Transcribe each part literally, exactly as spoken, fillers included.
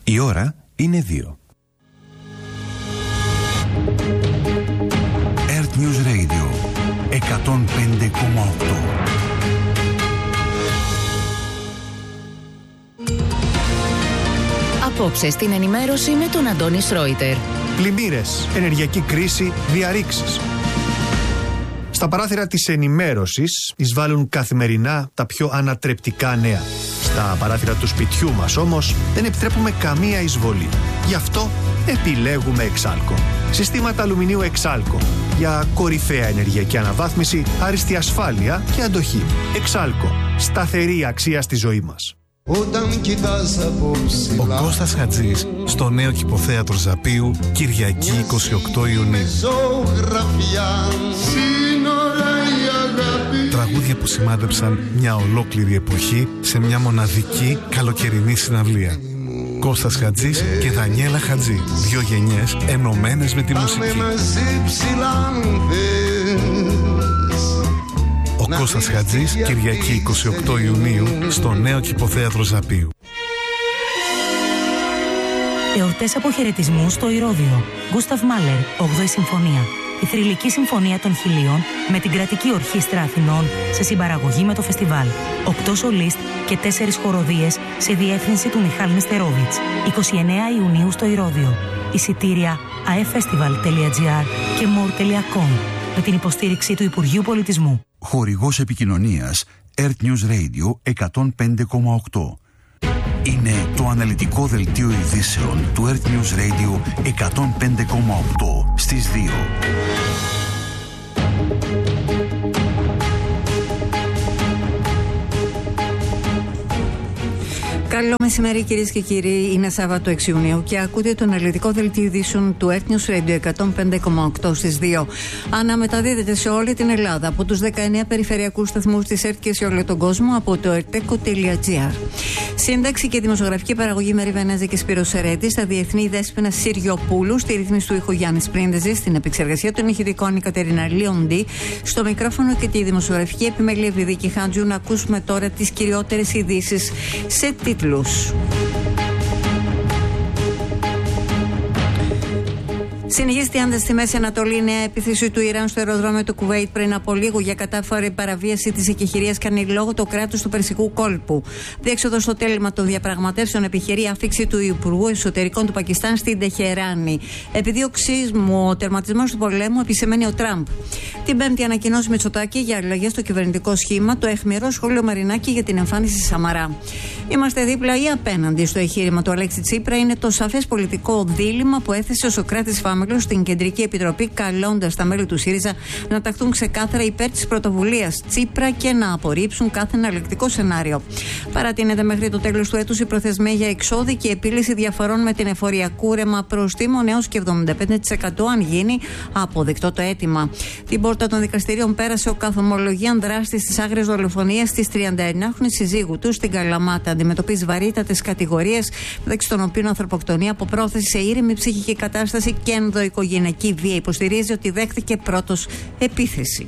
Η ώρα είναι δύο. Earth News Radio εκατόν πέντε κόμμα οκτώ. Απόψε στην ενημέρωση με τον Αντώνη Σρόιτερ. Πλημμύρες, ενεργειακή κρίση, διαρρήξεις. Στα παράθυρα της ενημέρωσης εισβάλλουν καθημερινά τα πιο ανατρεπτικά νέα. Στα παράθυρα του σπιτιού μας όμως δεν επιτρέπουμε καμία εισβολή. Γι' αυτό επιλέγουμε Εξάλκο. Συστήματα αλουμινίου Εξάλκο. Για κορυφαία ενεργειακή αναβάθμιση, άριστη ασφάλεια και αντοχή. Εξάλκο. Σταθερή αξία στη ζωή μας. Ο Κώστας Χατζής στο νέο κηποθέατρο Ζαπίου, Κυριακή είκοσι οκτώ Ιουνίου. Τραγούδια που σημάδεψαν μια ολόκληρη εποχή σε μια μοναδική καλοκαιρινή συναυλία. Κώστας Χατζής και Δανιέλα Χατζή, δύο γενιές ενωμένες με τη μουσική. Ο Κώστας Χατζής, Κυριακή είκοσι οκτώ Ιουνίου, στο νέο κηποθέατρο Ζαπίου. Εορτές αποχαιρετισμού στο Ηρώδειο. Γκούσταβ Μάλερ, όγδοη Συμφωνία. Η θρυλική συμφωνία των Χιλίων με την Κρατική Ορχήστρα Αθηνών σε συμπαραγωγή με το φεστιβάλ. Οκτώ σολίστ και τέσσερις χοροδίες σε διεύθυνση του Μιχάλη Νεστερόβιτς. εικοστή ενάτη Ιουνίου στο Ηρώδειο. Εισιτήρια αεφεστιβάλ τελεία τζι άρ και μορ τελεία κομ με την υποστήριξη του Υπουργείου Πολιτισμού. Χορηγός επικοινωνίας Earth News Radio εκατόν πέντε κόμμα οκτώ. Είναι το αναλυτικό δελτίο ειδήσεων του Earth News Radio εκατόν πέντε κόμμα οκτώ στις δύο. Καλό μεσημέρι κυρίες και κύριοι, είναι Σάββατο έξι Ιουνίου και ακούτε το αναλυτικό δελτίο ειδήσεων του Earth News Radio εκατόν πέντε κόμμα οκτώ στις δύο. Αναμεταδίδεται σε όλη την Ελλάδα από τους δεκαεννέα περιφερειακούς σταθμούς της ΕΡΤ και σε όλο τον κόσμο από το ερτέκο τελεία τζι άρ. Σύνταξη και δημοσιογραφική παραγωγή Μαρή Βενέζη και Σπύρος Σερέτης, στα διεθνή Δέσποινα Συριοπούλου, στη ρύθμιση του ήχου Γιάννης Πρίντεζης, στην επεξεργασία των ηχητικών η Κατερίνα Λιοντή, στο μικρόφωνο και τη δημοσιογραφική επιμέλεια Βιδίκη Χάντζου. Να ακούσουμε τώρα τις κυριότερες ειδήσεις σε τίτλους. Συνεχίζεται η άνταση στη Μέση Ανατολή. Νέα επίθεση του Ιράν στο αεροδρόμιο του Κουβέιτ πριν από λίγο για κατάφορη παραβίαση της εκεχηρίας κάνει λόγο το κράτος του Περσικού κόλπου. Διέξοδο στο τέλημα των διαπραγματεύσεων επιχειρεί άφιξη του Υπουργού Εσωτερικών του Πακιστάν στην Τεχεράνη. Επιδίωξή μου ο τερματισμός του πολέμου, επισημαίνει ο Τραμπ. Την Πέμπτη ανακοινώσει Μητσοτάκη για αλλαγές στο κυβερνητικό σχήμα, το αιχμηρό σχόλιο Μαρινάκη για την εμφάνιση Σαμαρά. Είμαστε δίπλα ή απέναντι στο εγχείρημα του Αλέξη Τσίπρα είναι το σαφές πολιτικό δίλημμα που έθεσε ο Σωκράτης Φάμελος στην Κεντρική Επιτροπή, καλώντας τα μέλη του ΣΥΡΙΖΑ να ταχθούν ξεκάθαρα υπέρ της πρωτοβουλίας Τσίπρα και να απορρίψουν κάθε εναλλακτικό σενάριο. Παρατείνεται μέχρι το τέλος του έτους η προθεσμία για εξώδη και επίλυση διαφορών με την εφορία κούρεμα προστίμων έως και εβδομήντα πέντε τοις εκατό αν γίνει αποδεκτό το αίτημα. Την πόρτα των δικαστηρίων πέρασε ο καθομολογίαν δράστης της άγριας δολοφονίας της τριανταεννιάχρονης συζύγου του στην Καλαμάτα. Αντιμετωπίζει βαρύτατες κατηγορίες, μεταξύ των οποίων ανθρωποκτονία από πρόθεση σε ήρεμη ψυχική κατάσταση και ενδοοικογενειακή βία. Υποστηρίζει ότι δέχθηκε πρώτος επίθεση.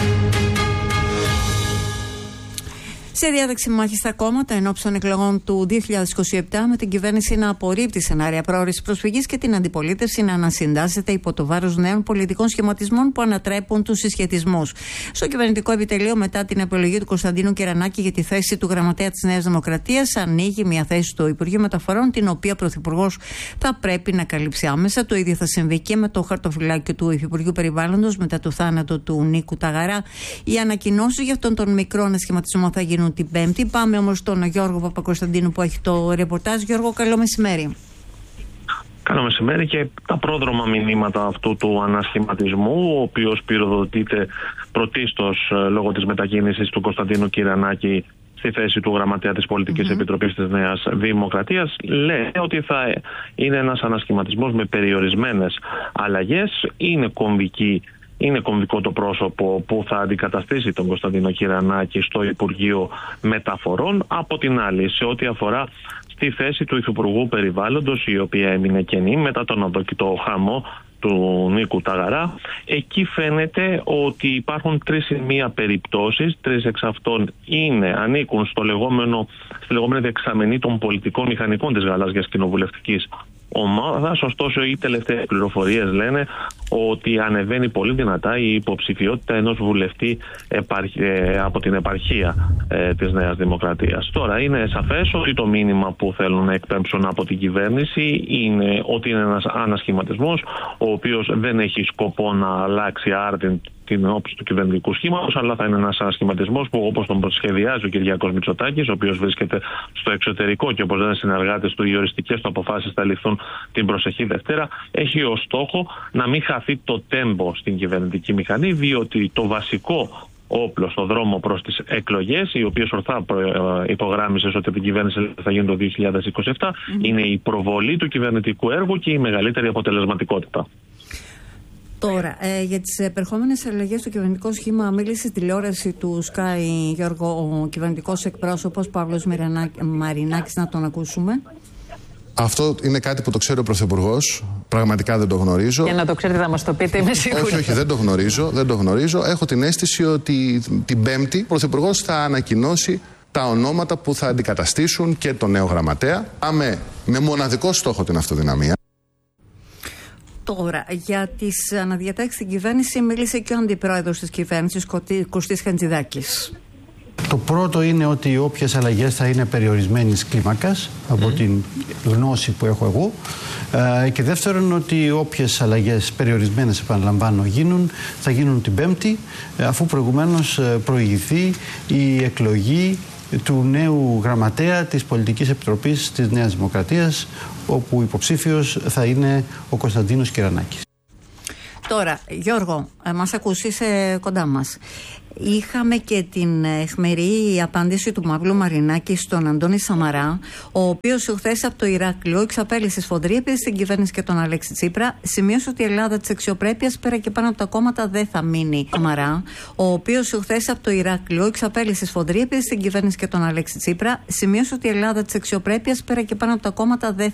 Σε διάταξη μάχη στα κόμματα ενόψει των εκλογών του δύο χιλιάδες είκοσι επτά, με την κυβέρνηση να απορρίπτει σενάρια πρόορης προσφυγής και την αντιπολίτευση να ανασυντάσσεται υπό το βάρος νέων πολιτικών σχηματισμών που ανατρέπουν τους συσχετισμούς. Στο κυβερνητικό επιτελείο, μετά την επιλογή του Κωνσταντίνου Κερανάκη για τη θέση του γραμματέα της Νέας Δημοκρατίας, ανοίγει μια θέση του Υπουργείου Μεταφορών, την οποία ο Πρωθυπουργός θα πρέπει να καλύψει άμεσα. Το ίδιο θα συμβεί και με το χαρτοφυλάκιο του Υφυπουργείου Περιβάλλοντος μετά το θάνατο του Νίκου Ταγαρά. Οι ανακοινώσεις για αυτόν τον μικρό ανασχηματισμό θα γίνουν την Πέμπτη. Πάμε όμως στον Γιώργο Παπακοσταντίνου που έχει το ρεπορτάζ. Γιώργο, καλό μεσημέρι. Καλό μεσημέρι. Και τα πρόδρομα μηνύματα αυτού του ανασχηματισμού, ο οποίος πυροδοτείται πρωτίστως λόγω της μετακίνησης του Κωνσταντίνου Κυρανάκη στη θέση του γραμματέα της Πολιτικής mm-hmm. Επιτροπής της Νέας Δημοκρατίας, λέει ότι θα είναι ένας ανασχηματισμός με περιορισμένες αλλαγές. Είναι κομβική Είναι κομβικό το πρόσωπο που θα αντικαταστήσει τον Κωνσταντίνο Κυρανάκη στο Υπουργείο Μεταφορών. Από την άλλη, σε ό,τι αφορά στη θέση του Υφυπουργού Περιβάλλοντος, η οποία έμεινε κενή μετά τον αδόκητο χαμό του Νίκου Ταγαρά. Εκεί φαίνεται ότι υπάρχουν τρεις ή μία περιπτώσεις, τρεις εξ αυτών είναι, ανήκουν στο λεγόμενο, στη λεγόμενη δεξαμενή των πολιτικών μηχανικών της γαλάζιας κοινοβουλευτικής ομάδας. Ωστόσο, οι τελευταίες πληροφορίες λένε ότι ανεβαίνει πολύ δυνατά η υποψηφιότητα ενός βουλευτή από την επαρχία ε, της Νέας Δημοκρατίας. Τώρα, είναι σαφές ότι το μήνυμα που θέλουν να εκπέμψουν από την κυβέρνηση είναι ότι είναι ένας ανασχηματισμός, ο οποίος δεν έχει σκοπό να αλλάξει άρτην την όψη του κυβερνητικού σχήματος, αλλά θα είναι ένας ανασχηματισμός που, όπως τον σχεδιάζει ο Κυριάκος Μητσοτάκης, ο οποίος βρίσκεται στο εξωτερικό και όπως λένε συνεργάτες του, οι οριστικές του αποφάσεις θα ληφθούν την προσεχή Δευτέρα, έχει ως στόχο να μην χαθεί το τέμπο στην κυβερνητική μηχανή, διότι το βασικό όπλο στο δρόμο προς τις εκλογές, οι οποίες ορθά υπογράμμισες ότι την κυβέρνηση θα γίνει το δύο χιλιάδες είκοσι επτά, mm-hmm. είναι η προβολή του κυβερνητικού έργου και η μεγαλύτερη αποτελεσματικότητα. Τώρα, ε, για τις επερχόμενες αλλαγές στο κυβερνητικό σχήμα, μίλησε στη τηλεόραση του Sky, Γιώργο, ο κυβερνητικός εκπρόσωπος Παύλος Μαρινάκης, να τον ακούσουμε. Αυτό είναι κάτι που το ξέρει ο Πρωθυπουργός. Πραγματικά δεν το γνωρίζω. Για να το ξέρετε, θα μας το πείτε, είμαι σίγουρη. Όχι, όχι, δεν το γνωρίζω. Δεν το γνωρίζω. Έχω την αίσθηση ότι την Πέμπτη ο Πρωθυπουργός θα ανακοινώσει τα ονόματα που θα αντικαταστήσουν και το νέο γραμματέα. Πάμε με μοναδικό στόχο την αυτοδυναμία. Τώρα, για τις αναδιατάξεις στην κυβέρνηση μίλησε και ο αντιπρόεδρος της κυβέρνησης, Κωστής Χατζηδάκης. Το πρώτο είναι ότι όποιες αλλαγές θα είναι περιορισμένης κλίμακας από mm. την γνώση που έχω εγώ, ε, και δεύτερον ότι όποιες αλλαγές περιορισμένες, επαναλαμβάνω, γίνουν, θα γίνουν την Πέμπτη, αφού προηγουμένως προηγηθεί η εκλογή του νέου γραμματέα της Πολιτικής Επιτροπής της Νέας Δημοκρατίας, όπου υποψήφιος θα είναι ο Κωνσταντίνος Κυρανάκης. Τώρα, Γιώργο, μας ακούσει, είσαι κοντά μας. Είχαμε και την αιχμηρή απάντηση του Παύλου Μαρινάκη στον Αντώνη Σαμαρά, ο οποίος χθες από το Ηράκλειο εξαπέλυσε σφοδρή επίθεση στην κυβέρνηση και τον Αλέξη Τσίπρα. Σημείωσε ότι η Ελλάδα της αξιοπρέπειας πέρα και πάνω από τα κόμματα δεν θα μείνει. Σαμαρά, ο οποίος χθες από το Ηράκλειο εξαπέλυσε σφοδρή επίθεση στην κυβέρνηση και τον Αλέξη Τσίπρα. Σημείωσε ότι η Ελλάδα της αξιοπρέπειας πέρα και πάνω από τα κόμματα δεν